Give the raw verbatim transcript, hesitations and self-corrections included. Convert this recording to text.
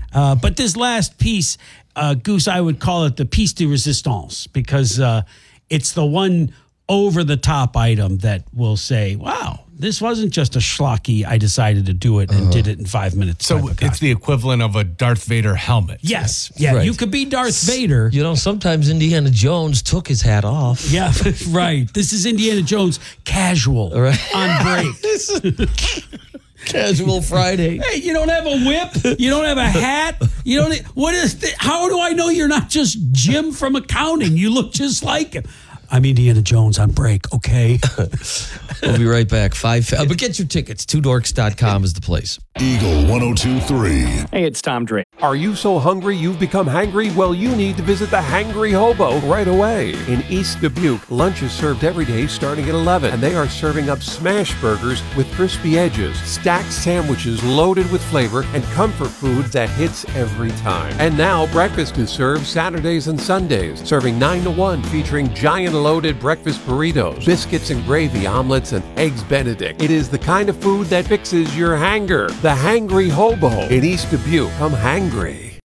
Uh, but this last piece, uh, Goose, I would call it the piece de resistance because uh, it's the one over-the-top item that will say, wow, this wasn't just a schlocky, I decided to do it and uh-huh. did it in five minutes. So it's the equivalent of a Darth Vader helmet. Yes. Yeah, right. You could be Darth Vader. You know, sometimes Indiana Jones took his hat off. Yeah, right. This is Indiana Jones casual right. on break. Casual Friday. Hey, you don't have a whip? You don't have a hat? You don't. What is? Th- how do I know you're not just Jim from accounting? You look just like him. I'm Indiana Jones on break, okay? We'll be right back. Five. Uh, but get your tickets. two dorks dot com is the place. Eagle one oh two point three. Hey, it's Tom Drake. Are you so hungry you've become hangry? Well, you need to visit the Hangry Hobo right away. In East Dubuque, lunch is served every day starting at eleven, and they are serving up smash burgers with crispy edges, stacked sandwiches loaded with flavor, and comfort food that hits every time. And now, breakfast is served Saturdays and Sundays, serving nine to one, featuring giant loaded breakfast burritos, biscuits and gravy, omelets, and eggs Benedict. It is the kind of food that fixes your hanger. The Hangry Hobo in East Dubuque. Come hangry.